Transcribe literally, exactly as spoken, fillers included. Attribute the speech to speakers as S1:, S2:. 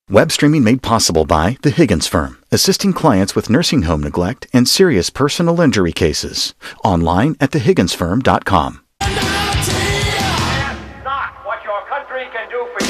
S1: Web streaming made possible by The Higgins Firm, assisting clients with nursing home neglect and serious personal injury cases. Online at the higgins firm dot com.